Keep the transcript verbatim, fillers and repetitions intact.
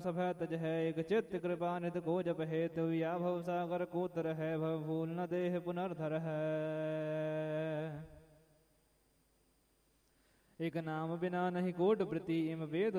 सभै तज है एक चित्त कृपा नित को जप हेतु या भव सागर को तर है भव फूल न देह पुनर्धर है। एक नाम बिना नहीं कोट प्रति इम वेद